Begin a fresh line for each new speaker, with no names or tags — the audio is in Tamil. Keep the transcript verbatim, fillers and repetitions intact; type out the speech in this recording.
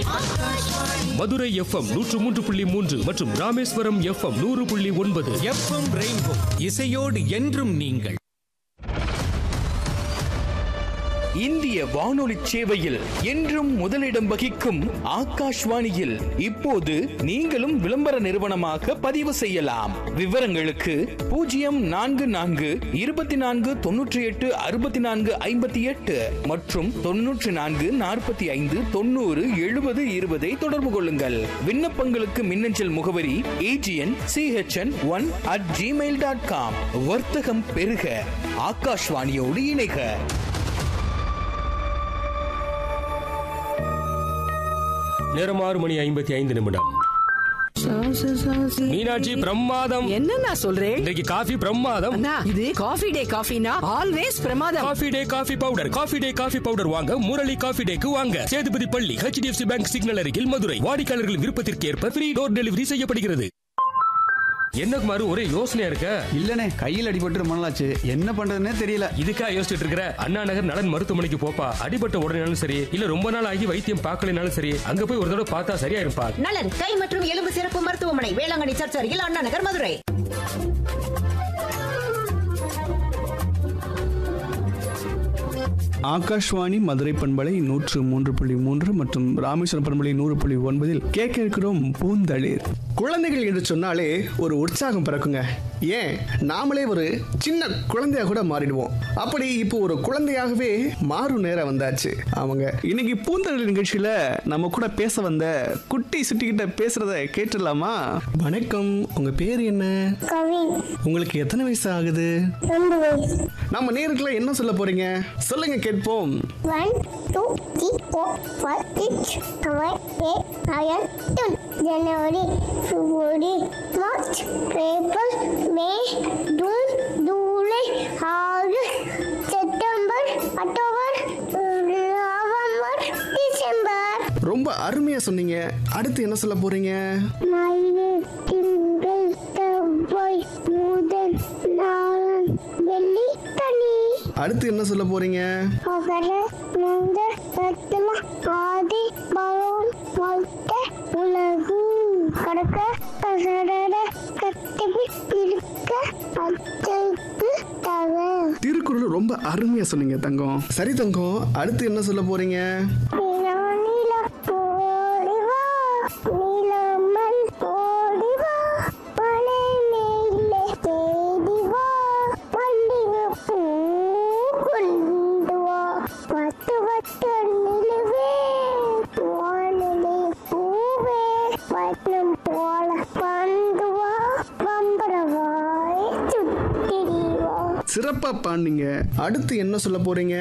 மதுரை எஃப்எம் நூற்று மூன்று புள்ளி மூன்று மற்றும் ராமேஸ்வரம் எஃப்எம் நூறு புள்ளி ஒன்பது.
எஃப்எம் ரெயின்போ இசையோடு என்றும் நீங்கள்.
இந்திய வானொலி சேவையில் என்றும் முதலிடம் வகிக்கும் ஆகாஷ்வாணியில் இப்போது நீங்களும் விளம்பர நிறுவனமாக பதிவு செய்யலாம். விவரங்களுக்கு பூஜ்ஜியம் நான்கு நான்கு இருபத்தி நான்கு தொன்னூற்றி எட்டு அறுபத்தி நான்கு ஐம்பத்தி எட்டு மற்றும் தொன்னூற்றி நான்கு நாற்பத்தி ஐந்து தொண்ணூறு எழுபது இருபதை தொடர்பு கொள்ளுங்கள். விண்ணப்பங்களுக்கு மின்னஞ்சல் முகவரி AGN CHN one at Gmail dot com. வர்த்தகம் பெருக, ஆகாஷ்வாணியோடு இணைக.
நேரம் ஆறு மணி ஐம்பத்தி ஐந்து நிமிடம். மீனாட்சி பிரமாதம்.
என்ன நான் சொல்றேன்,
இன்றைக்கு காஃபி பிரமாதம்.
இது காஃபி டே காஃபினா ஆல்வேஸ் பிரமாதம்.
Coffee day coffee powder. Coffee day coffee powder வாங்க முரளி காஃபி டேக்கு வாங்க. சேதுபதி பள்ளி, ஹெச்டிஎஃப்சி பேங்க் சிக்னல் அருகில், மதுரை. வாடிக்கையாளர்களின் விருப்பத்திற்கு ஏற்ப ஃப்ரீ டோர் டெலிவரி செய்யப்படுகிறது. என்ன குமாரு, ஒரே யோசனையா இருக்க?
இல்லனே, கையில் அடிபட்டு ரொம்ப நாளாச்சு, என்ன பண்றதுன்னே தெரியல.
இதுக்கா யோசிச்சுட்டு இருக்கிற? அண்ணா நகர் நலன் மருத்துவமனைக்கு போப்பா. அடிபட்ட உடனேனாலும் சரி, இல்ல ரொம்ப நாள் ஆகி வைத்தியம் பார்க்கலனாலும் சரி, அங்க போய் ஒரு தடவை பார்த்தா சரியா இருப்பா.
நலன் கை மற்றும் எலும்பு சிறப்பு மருத்துவமனை, வேளாங்கண்ணி சர்ச் அருகில், அண்ணா நகர், மதுரை.
ஆகாஷ்வாணி மதுரை பண்பலை நூற்று மூன்று புள்ளி மூன்று மற்றும் ராமேஸ்வரம் பண்பலை நூறு புள்ளி ஒன்பதில் கேட்க இருக்கிறோம் பூந்தளிர். குழந்தைகள் என்று சொன்னாலே ஒரு உற்சாகம் பிறக்குங்க. ஏன், நாமளே ஒரு சின்ன குழந்தையா கூட மாறிடுவோம். அப்படி இப்போ ஒரு குழந்தையாகவே மாறும் நேரம் வந்தாச்சு. அவங்க இன்னைக்கு பூந்தளிர் நிகழ்ச்சியில நம்ம கூட பேச வந்த குட்டி சுட்டிக்கிட்ட பேசுறத கேட்டுடலாமா? வணக்கம், உங்க பேர் என்ன? உங்களுக்கு எத்தனை வயசு ஆகுது? நம்ம நேருக்குள்ள என்ன சொல்ல போறீங்க? சொல்லுங்க கேட்போம்.
One, two, three, four, five, six, seven, eight, nine, ten. January, February, March, April, May, June, July, August, September, October, November, December. ரொம்ப அருமையா சொன்னீங்க. அடுத்து என்ன சொல்ல போறீங்க? ஞாயிறு, திங்கள், செவ்வாய், புதன், வியாழன், வெள்ளி, சனி. அடுத்து என்ன சொல்ல போறீங்க? ஆதி பவன் வாழ்த்த உலகு கடக்க கசடர கட்டபி இருக்க அச்சைக்கு தவ. திருக்குறள் ரொம்ப அருமையா சொன்னீங்க தங்கம். சரி தங்கம், அடுத்து என்ன சொல்ல போறீங்க? சிறப்பா பாண்டிங்க. அடுத்து என்ன சொல்ல போறீங்க?